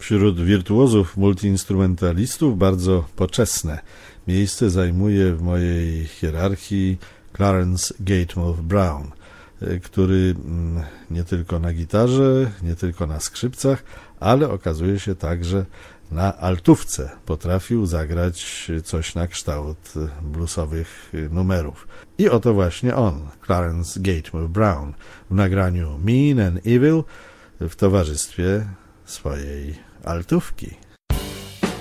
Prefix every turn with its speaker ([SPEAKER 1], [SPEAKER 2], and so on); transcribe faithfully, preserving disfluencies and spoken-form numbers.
[SPEAKER 1] Wśród wirtuozów multiinstrumentalistów bardzo poczesne miejsce zajmuje w mojej hierarchii Clarence Gatemouth Brown, który nie tylko na gitarze, nie tylko na skrzypcach, ale okazuje się także na altówce potrafił zagrać coś na kształt bluesowych numerów. I oto właśnie on, Clarence Gatemouth Brown, w nagraniu Mean and Evil w towarzystwie swojej altówki.